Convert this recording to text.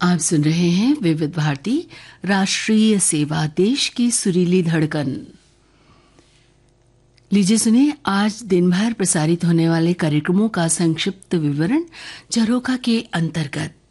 आप सुन रहे हैं विविध भारती राष्ट्रीय सेवा, देश की सुरीली धड़कन। लीजिए सुनिए आज दिन भर प्रसारित होने वाले कार्यक्रमों का संक्षिप्त विवरण झरोखा के अंतर्गत।